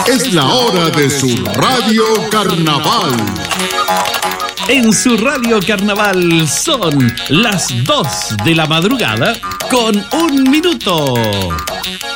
Es la hora de su Radio Carnaval. En su Radio Carnaval son las 2 de la madrugada con 1 minuto.